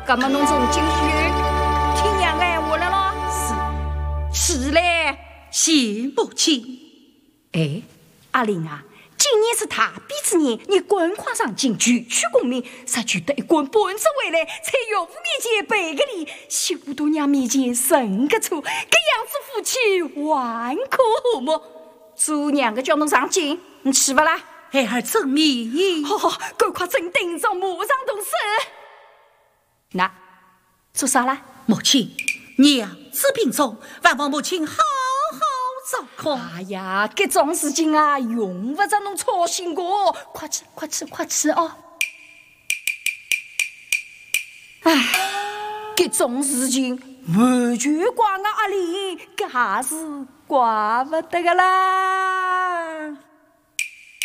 干嘛侬从进去听娘哎我了咯？是嘞， 谢母亲。 哎，阿玲啊，今年是大比之年，你官跨上京，举取功名，才取得一官半职回来，在岳父面前背个礼，媳妇多娘面前认个错，这样子夫妻万可和睦。做娘个叫侬上京，你去不啦？ 孩儿遵命。 好，赶快正盯着马上动手。那做啥啦？ 母亲，娘子病重，万望母亲好好照看。 哎呀，这种事情啊，用不着侬操心过，快吃哦！哎，这种事情完全怪我阿丽，这还是怪不得个啦。